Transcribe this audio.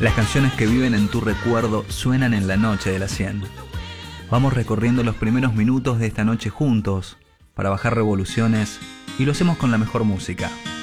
Las canciones que viven en tu recuerdo suenan en la noche de la 100. Vamos recorriendo los primeros minutos de esta noche juntos para bajar revoluciones y lo hacemos con la mejor música.